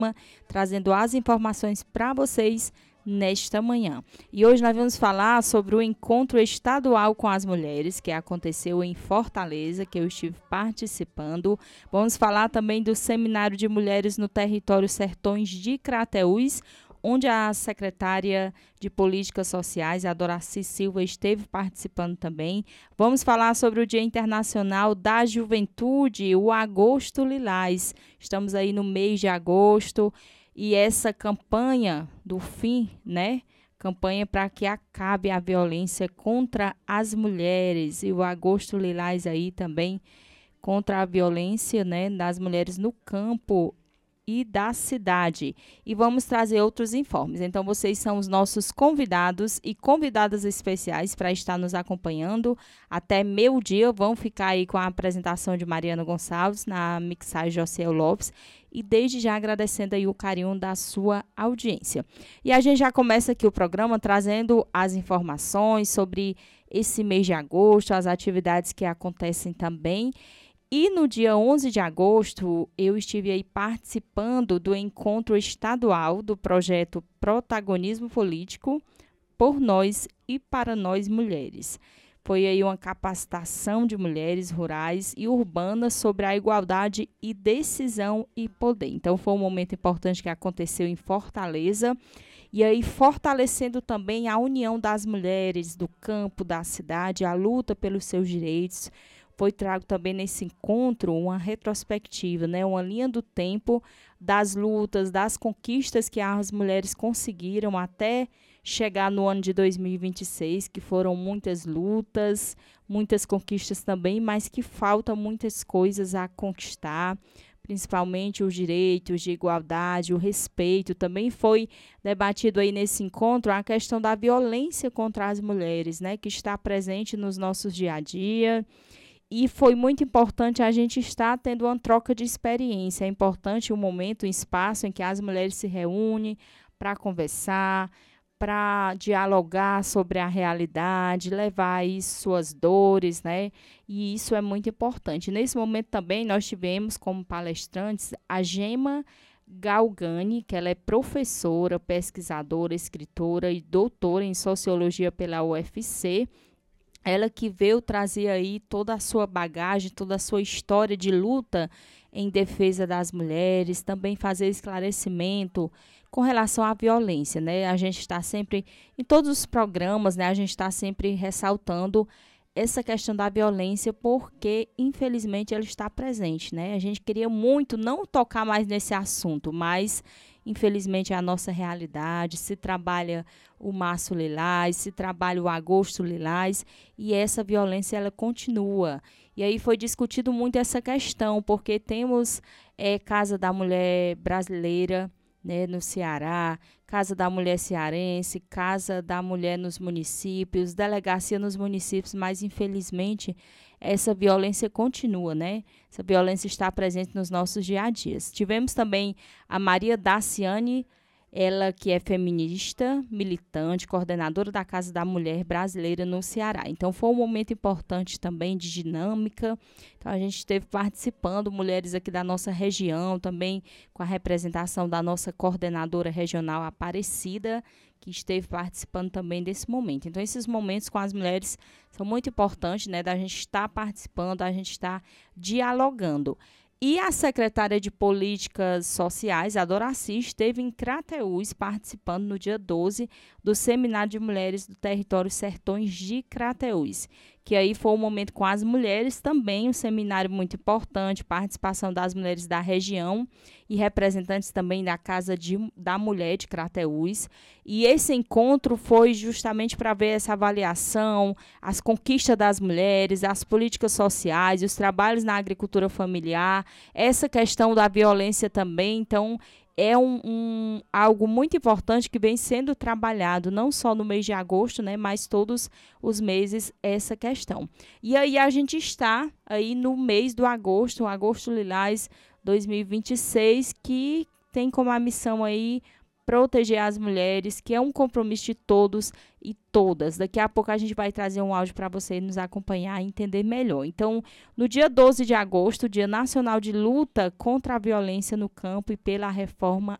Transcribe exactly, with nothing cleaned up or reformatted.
trazendo as informações para vocês nesta manhã. E hoje nós vamos falar sobre o encontro estadual com as mulheres, que aconteceu em Fortaleza, que eu estive participando. Vamos falar também do Seminário de Mulheres no Território Sertões de Crateús, onde a secretária de Políticas Sociais, a Doraci Silva, esteve participando também. Vamos falar sobre o Dia Internacional da Juventude, o Agosto Lilás. Estamos aí no mês de agosto e essa campanha do fim, né? Campanha para que acabe a violência contra as mulheres. E o Agosto Lilás aí também contra a violência, né, das mulheres no campo e da cidade. E vamos trazer outros informes. Então, vocês são os nossos convidados e convidadas especiais para estar nos acompanhando até meio-dia. Vão ficar aí com a apresentação de Mariana Gonçalves, na mixagem Josiel Lopes. E desde já agradecendo aí o carinho da sua audiência. E a gente já começa aqui o programa trazendo as informações sobre esse mês de agosto, as atividades que acontecem também. E no dia onze de agosto, eu estive aí participando do encontro estadual do projeto Protagonismo Político por Nós e para Nós Mulheres. Foi aí uma capacitação de mulheres rurais e urbanas sobre a igualdade e decisão e poder. Então, foi um momento importante que aconteceu em Fortaleza. E aí, fortalecendo também a união das mulheres do campo, da cidade, a luta pelos seus direitos. Foi trago também nesse encontro uma retrospectiva, né, uma linha do tempo das lutas, das conquistas que as mulheres conseguiram até chegar no ano de dois mil e vinte e seis, que foram muitas lutas, muitas conquistas também, mas que faltam muitas coisas a conquistar, principalmente os direitos de igualdade, o respeito. Também foi debatido aí nesse encontro a questão da violência contra as mulheres, né, que está presente nos nossos dia a dia. E foi muito importante a gente estar tendo uma troca de experiência. É importante o momento, o espaço em que as mulheres se reúnem para conversar, para dialogar sobre a realidade, levar aí suas dores, né? E isso é muito importante. Nesse momento também nós tivemos como palestrantes a Gema Galgani, que ela é professora, pesquisadora, escritora e doutora em Sociologia pela U F C. Ela que veio trazer aí toda a sua bagagem, toda a sua história de luta em defesa das mulheres, também fazer esclarecimento com relação à violência, né? A gente está sempre, em todos os programas, né? A gente está sempre ressaltando essa questão da violência porque, infelizmente, ela está presente, né? A gente queria muito não tocar mais nesse assunto, mas infelizmente é a nossa realidade. Se trabalha o Março Lilás, se trabalha o Agosto Lilás e essa violência ela continua. E aí foi discutido muito essa questão, porque temos é, Casa da Mulher Brasileira, né, no Ceará, Casa da Mulher Cearense, Casa da Mulher nos municípios, delegacia nos municípios, mas infelizmente essa violência continua, né? Essa violência está presente nos nossos dia a dias. Tivemos também a Maria Daciane, ela que é feminista, militante, coordenadora da Casa da Mulher Brasileira no Ceará. Então, foi um momento importante também de dinâmica. Então, a gente esteve participando, mulheres aqui da nossa região, também com a representação da nossa coordenadora regional Aparecida, que esteve participando também desse momento. Então, esses momentos com as mulheres são muito importantes, né, da gente estar participando, da gente estar dialogando. E a secretária de Políticas Sociais, a Doraci, esteve em Crateús participando no dia doze do Seminário de Mulheres do Território Sertões de Crateús, que aí foi um momento com as mulheres também, um seminário muito importante, participação das mulheres da região e representantes também da Casa de, da Mulher de Crateús. E esse encontro foi justamente para ver essa avaliação, as conquistas das mulheres, as políticas sociais, os trabalhos na agricultura familiar, essa questão da violência também. Então, é um, um, algo muito importante que vem sendo trabalhado, não só no mês de agosto, né, mas todos os meses, essa questão. E aí a gente está aí no mês do agosto, Agosto Lilás dois mil e vinte e seis, que tem como a missão aí proteger as mulheres, que é um compromisso de todos e todas. Daqui a pouco a gente vai trazer um áudio para você nos acompanhar e entender melhor. Então, no dia doze de agosto, Dia Nacional de Luta contra a Violência no Campo e pela Reforma